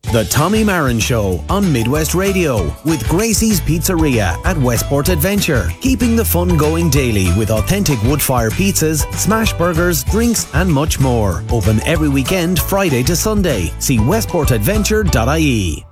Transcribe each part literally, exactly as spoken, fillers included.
The Tommy Marin Show on Midwest Radio with Gracie's Pizzeria at Westport Adventure. Keeping the fun going daily with authentic wood-fire pizzas, smash burgers, drinks and much more. Open every weekend, Friday to Sunday. See westport adventure dot I E.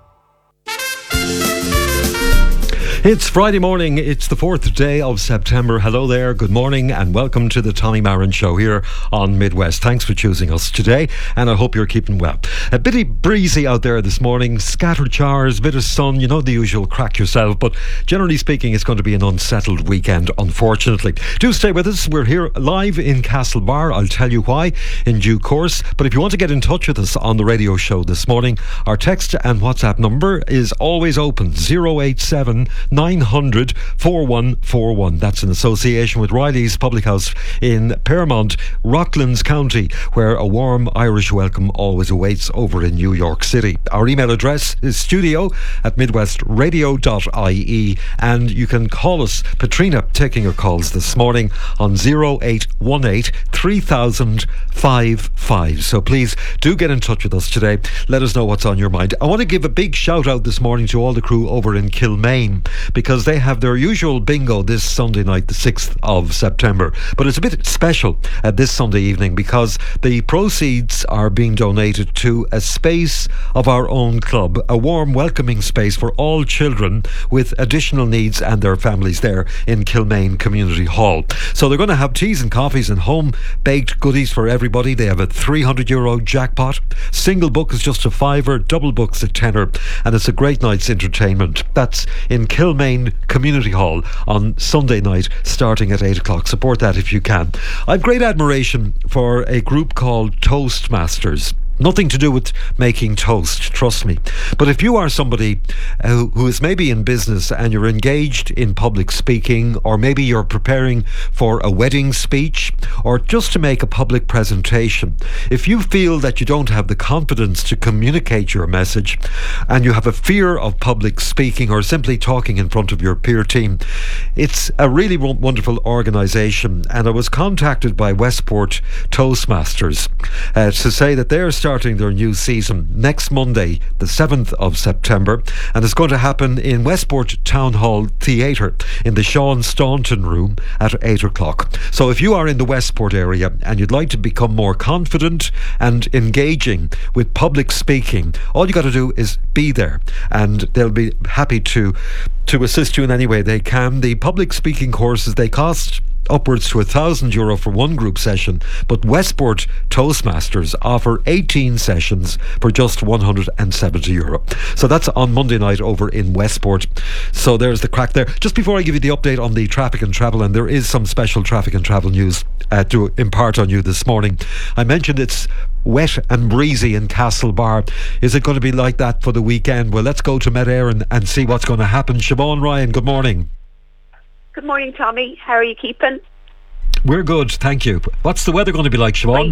It's Friday morning, it's the fourth day of September. Hello there, good morning and welcome to the Tommy Marin Show here on Midwest. Thanks for choosing us today and I hope you're keeping well. A bit breezy out there this morning, scattered showers, bit of sun, you know the usual crack yourself, but generally speaking it's going to be an unsettled weekend, unfortunately. Do stay with us, we're here live in Castlebar. I'll tell you why in due course, but if you want to get in touch with us on the radio show this morning, our text and WhatsApp number is always open, zero eight seven nine hundred four one four one. That's in association with Riley's Public House in Paramount, Rocklands County, where a warm Irish welcome always awaits over in New York City. Our email address is studio at midwest radio dot I E, and you can call us, Patrina taking your calls this morning on zero eight one eight three thousand five five. So please do get in touch with us today. Let us know what's on your mind. I want to give a big shout out this morning to all the crew over in Kilmaine, because they have their usual bingo this Sunday night, the sixth of September. But it's a bit special uh, this Sunday evening because the proceeds are being donated to a space of our own club, a warm, welcoming space for all children with additional needs and their families there in Kilmaine Community Hall. So they're going to have teas and coffees and home-baked goodies for everybody. They have a three hundred euro jackpot. Single book is just a fiver, double book's a tenner, and it's a great night's entertainment. That's in Kilmaine Community Hall on Sunday night starting at eight o'clock. Support that if you can. I've great admiration for a group called Toastmasters. Nothing to do with making toast, trust me. But if you are somebody uh, who is maybe in business and you're engaged in public speaking, or maybe you're preparing for a wedding speech, or just to make a public presentation, if you feel that you don't have the confidence to communicate your message and you have a fear of public speaking or simply talking in front of your peer team, it's a really w- wonderful organisation. And I was contacted by Westport Toastmasters uh, to say that they're starting starting their new season next Monday, the seventh of September, and it's going to happen in Westport Town Hall Theatre in the Sean Staunton room at eight o'clock. So if you are in the Westport area and you'd like to become more confident and engaging with public speaking, all you got to do is be there and they'll be happy to to assist you in any way they can. The public speaking courses, they cost upwards to a thousand euro for one group session, but Westport Toastmasters offer eighteen sessions for just one hundred seventy euro. So that's on Monday night over in Westport. So there's the crack there. Just before I give you the update on the traffic and travel, and there is some special traffic and travel news uh, to impart on you this morning. I mentioned it's wet and breezy in Castlebar. Is it going to be like that for the weekend? Well, let's go to Met Éireann and see what's going to happen. Siobhan Ryan, good morning. Good morning, Tommy. How are you keeping? We're good, thank you. What's the weather going to be like, Siobhan?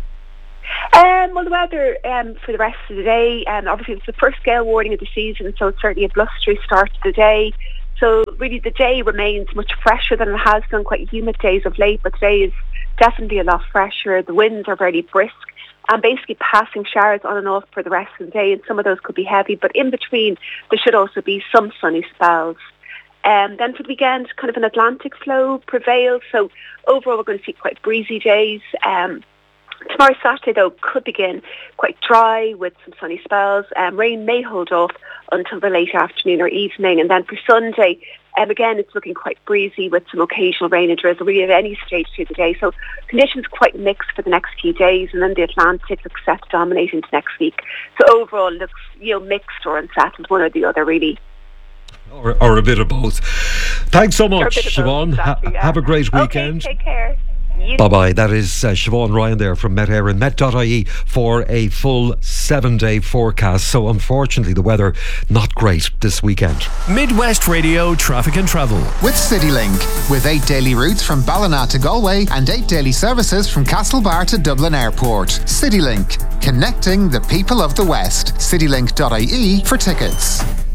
Um, well, the weather um, for the rest of the day, um, obviously it's the first gale warning of the season, so it's certainly a blustery start to the day. So really the day remains much fresher than it has done, quite humid days of late, but today is definitely a lot fresher. The winds are very brisk and basically passing showers on and off for the rest of the day, and some of those could be heavy, but in between there should also be some sunny spells. Um, then for the weekend, kind of an Atlantic flow prevails. So overall, we're going to see quite breezy days. Um, tomorrow, Saturday, though, could begin quite dry with some sunny spells. Um, rain may hold off until the late afternoon or evening. And then for Sunday, um, again, it's looking quite breezy with some occasional rain and drizzle really at any stage through the day. So conditions quite mixed for the next few days. And then the Atlantic looks set to dominate into next week. So overall, it looks, you know, mixed or unsettled, one or the other, really. Or, or a bit of both. Thanks so much, Siobhan. Exactly, ha- yeah. have a great weekend. Okay, take care. Bye bye. That is uh, Siobhan Ryan there from Met Éireann, met dot I E for a full seven day forecast. So unfortunately the weather not great this weekend. Midwest Radio Traffic and Travel with CityLink, with eight daily routes from Ballina to Galway and eight daily services from Castlebar to Dublin Airport. CityLink, connecting the people of the West. citylink dot I E for tickets.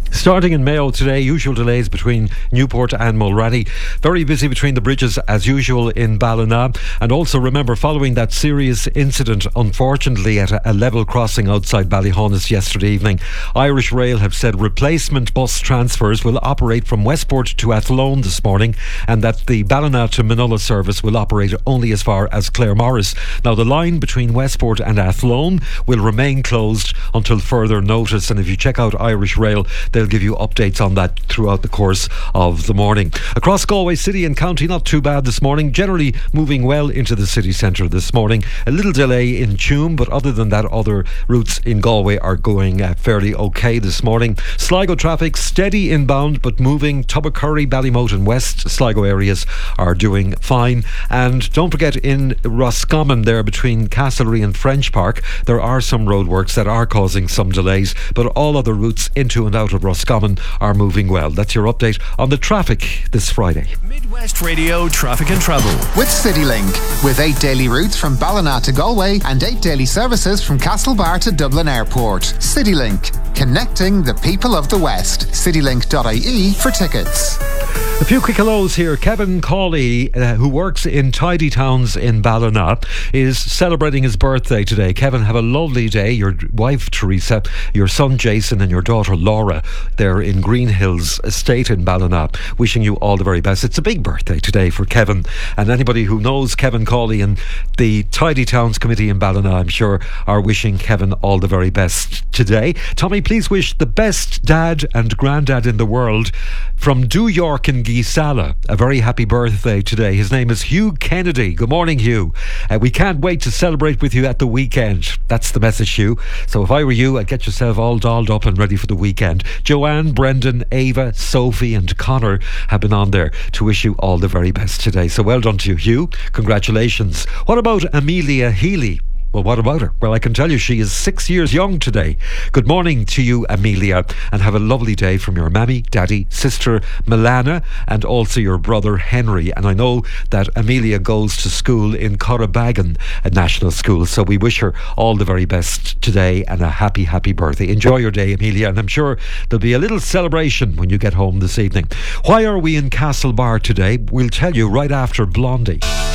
Starting in Mayo today, usual delays between Newport and Mulrady. Very busy between the bridges as usual in Ballina. And also remember, following that serious incident, unfortunately, at a, a level crossing outside Ballyhonus yesterday evening, Irish Rail have said replacement bus transfers will operate from Westport to Athlone this morning, and that the Ballina to Manola service will operate only as far as Claremorris. Now, the line between Westport and Athlone will remain closed until further notice. And if you check out Irish Rail, they'll give you updates on that throughout the course of the morning. Across Galway City and County, not too bad this morning. Generally moving well into the city centre this morning. A little delay in Tuam, but other than that, other routes in Galway are going uh, fairly okay this morning. Sligo traffic steady inbound, but moving. Tubbercurry, Ballymote and West Sligo areas are doing fine. And don't forget, in Roscommon there between Castlereagh and French Park, there are some roadworks that are causing some delays, but all other routes into and out of Roscommon are moving well. That's your update on the traffic this Friday. Midwest Radio Traffic and Travel with CityLink, with eight daily routes from Ballina to Galway and eight daily services from Castlebar to Dublin Airport. CityLink, connecting the people of the West. citylink dot I E for tickets. A few quick hellos here. Kevin Cawley, uh, who works in Tidy Towns in Ballina, is celebrating his birthday today. Kevin, have a lovely day. Your wife Teresa, your son Jason and your daughter Laura, they're in Green Hills Estate in Ballina, wishing you all the very best. It's a big birthday today for Kevin, and anybody who knows Kevin Cawley and the Tidy Towns Committee in Ballina, I'm sure, are wishing Kevin all the very best today. Tommy, please wish the best dad and granddad in the world from Do York in Gisala a very happy birthday today. His name is Hugh Kennedy. Good morning, Hugh. Uh, we can't wait to celebrate with you at the weekend. That's the message, Hugh. So if I were you, I'd get yourself all dolled up and ready for the weekend. Joanne, Brendan, Ava, Sophie and Connor have been on there to wish you all the very best today. So well done to you, Hugh. Congratulations. What about Amelia Healy? Well, what about her? Well, I can tell you she is six years young today. Good morning to you, Amelia, and have a lovely day from your mammy, daddy, sister Milana, and also your brother Henry. And I know that Amelia goes to school in Corribagan, a national school, so we wish her all the very best today and a happy, happy birthday. Enjoy your day, Amelia, and I'm sure there'll be a little celebration when you get home this evening. Why are we in Castlebar today? We'll tell you right after Blondie.